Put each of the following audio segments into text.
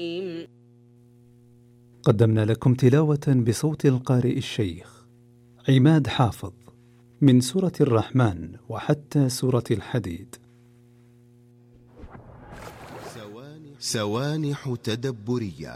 قدمنا لكم تلاوة بصوت القارئ الشيخ عماد حافظ من سورة الرحمن وحتى سورة الحديد. سوانح تدبرية.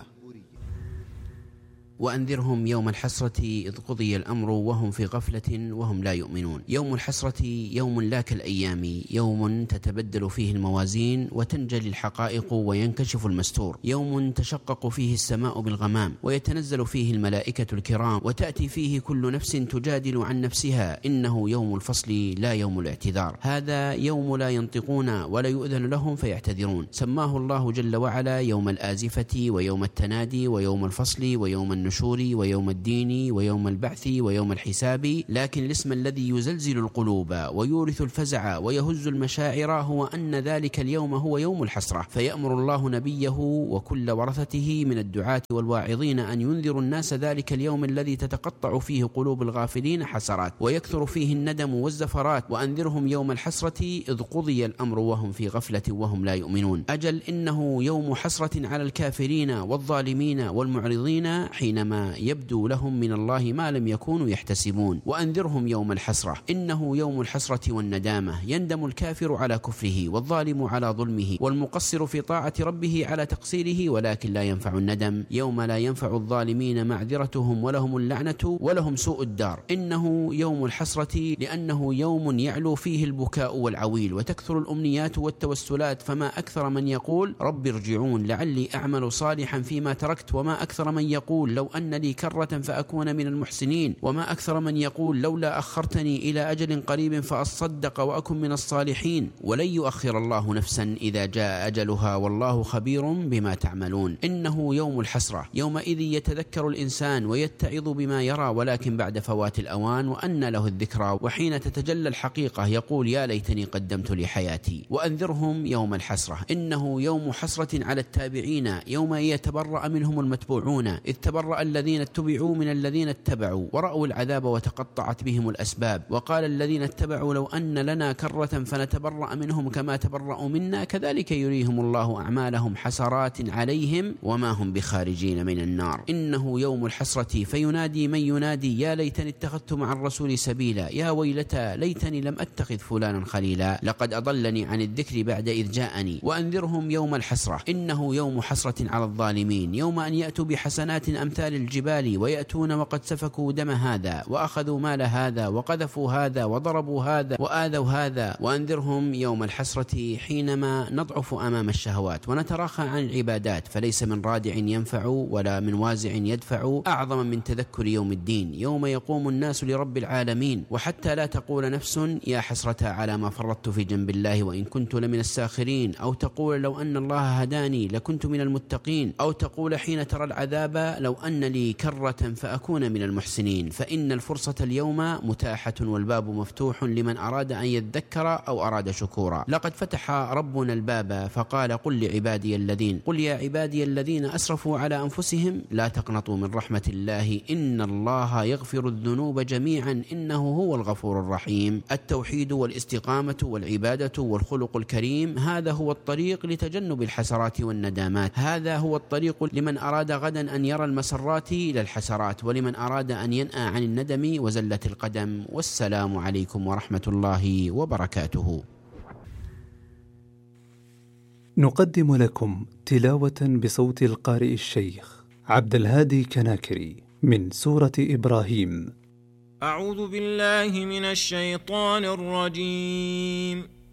وأنذرهم يوم الحسرة إذ قضي الأمر وهم في غفلة وهم لا يؤمنون. يوم الحسرة يوم لا كالأيام، يوم تتبدل فيه الموازين وتنجلي الحقائق وينكشف المستور، يوم تشقق فيه السماء بالغمام ويتنزل فيه الملائكة الكرام وتأتي فيه كل نفس تجادل عن نفسها. إنه يوم الفصل لا يوم الاعتذار، هذا يوم لا ينطقون ولا يؤذن لهم فيعتذرون. سماه الله جل وعلا يوم الآزفة ويوم التنادي ويوم الفصل ويوم النشور ويوم الدين ويوم البعث ويوم الحساب، لكن الاسم الذي يزلزل القلوب ويورث الفزع ويهز المشاعر هو أن ذلك اليوم هو يوم الحسرة. فيأمر الله نبيه وكل ورثته من الدعاة والواعظين أن ينذروا الناس ذلك اليوم الذي تتقطع فيه قلوب الغافلين حسرات ويكثر فيه الندم والزفرات. وأنذرهم يوم الحسرة إذ قضي الأمر وهم في غفلة وهم لا يؤمنون. أجل إنه يوم حسرة على الكافرين والظالمين والمعرضين حينما يبدو لهم من الله ما لم يكونوا يحتسبون. وأنذرهم يوم الحسرة، إنه يوم الحسرة والندامة، يندم الكافر على كفره والظالم على ظلمه والمقصر في طاعة ربه على تقصيره، ولكن لا ينفع الندم يوم لا ينفع الظالمين معذرتهم ولهم اللعنة ولهم سوء الدار. إنه يوم الحسرة لأنه يوم يعلو فيه البكاء والعويل وتكثر الأمنيات والتوسلات، فما أكثر من يقول رب ارجعون لعلي أعمل صالحا فيما تركت، وما أكثر من يقول لو أن لي كرة فأكون من المحسنين، وما أكثر من يقول لولا أخرتني إلى أجل قريب فأصدق وأكن من الصالحين. ولن يؤخر الله نفسا إذا جاء أجلها والله خبير بما تعملون. إنه يوم الحسرة، يومئذ يتذكر الإنسان ويتعظ بما يرى ولكن بعد فوات الأوان وأن له الذكرى، وحين تتجلى الحقيقة يقول يا ليتني قدمت لحياتي. وأنذرهم يوم الحسرة، إنه يوم حسرة على التابعين، يوم يتبرأ منهم المتبوعون إذ تبرأ الذين اتبعوا من الذين اتبعوا ورأوا العذاب وتقطعت بهم الأسباب. وقال الذين اتبعوا لو أن لنا كرة فنتبرأ منهم كما تبرأوا منا كذلك يريهم الله أعمالهم حسرات عليهم وما هم بخارجين من النار. إنه يوم الحسرة فينادي من ينادي يا ليتني اتخذت مع الرسول سبيلا، يا ويلتى ليتني لم أتخذ فلانا خليلا لقد أضلني عن الذكر بعد إذ جاءني. وأنذرهم يوم الحسرة، إنه يوم حسرة على الظالمين، يوم أن يأتوا بحسنات أمثال الجبال ويأتون وقد سفكوا دم هذا وأخذوا مال هذا وقذفوا هذا وضربوا هذا وآذوا هذا. وأنذرهم يوم الحسرة حينما نضعف أمام الشهوات ونتراخى عن العبادات، فليس من رادع ينفع ولا من وازع يدفع أعظم من تذكر يوم الدين، يوم يقوم الناس لرب العالمين. وحتى لا تقول نفس يا حسرة على ما فرطت في جنب الله وإن كنت لمن الساخرين، أو تقول لو أن الله هداني لكنت من المتقين، أو تقول حين ترى العذاب لو أن لي كرة فأكون من المحسنين. فإن الفرصة اليوم متاحة والباب مفتوح لمن أراد أن يذكر أو أراد شكورا. لقد فتح ربنا الباب فقال قل يا عبادي الذين أسرفوا على أنفسهم لا تقنطوا من رحمة الله إن الله يغفر الذنوب جميعا إنه هو الغفور الرحيم. التوحيد والاستقامة والعبادة والخلق الكريم، هذا هو الطريق لتجنب الحسرات والندامات، هذا هو الطريق لمن أراد غدا أن يرى المسرات إلى الحسرات، ولمن أراد أن ينأى عن الندم وزلة القدم. والسلام عليكم ورحمة الله وبركاته. نقدم لكم تلاوة بصوت القارئ الشيخ عبد الهادي كناكري من سورة إبراهيم. أعوذ بالله من الشيطان الرجيم.